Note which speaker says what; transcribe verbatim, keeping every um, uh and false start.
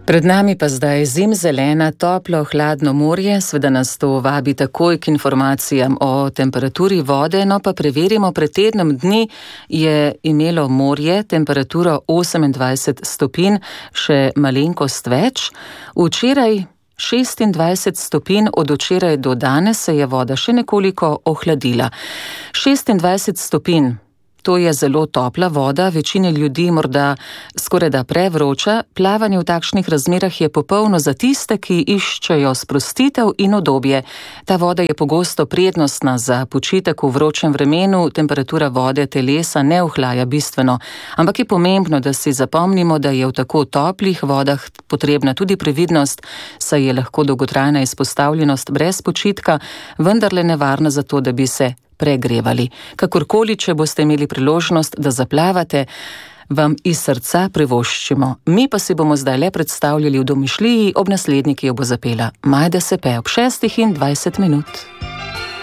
Speaker 1: Pred nami pa zdaj zimzelena, toplo, hladno morje, seveda nas to vabi takoj k informacijam o temperaturi vode, no pa preverimo, pred tednom dni je imelo morje temperaturo osemindvajset stopinj, še malenkost več. Včeraj šestindvajset stopinj, od včeraj do danes se je voda še nekoliko ohladila. šestindvajset stopinj. To je zelo topla voda, večini ljudi morda skorajda prevroča. Plavanje v takšnih razmerah je popolno za tiste, ki iščejo sprostitev in udobje. Ta voda je pogosto prednostna za počitek v vročem vremenu, temperatura vode telesa ne ohlaja bistveno. Ampak je pomembno, da si zapomnimo, da je v tako toplih vodah potrebna tudi previdnost, saj je lahko dolgotrajna izpostavljenost brez počitka vendarle nevarna za to, da bi se pregrevali. Kakorkoli, če boste imeli priložnost, da zaplavate, vam iz srca privoščimo. Mi pa si bomo zdaj le predstavljali v domišljiji ob naslednji, ki jo bo zapela Majda Sepe ob šestih in dvajset minut.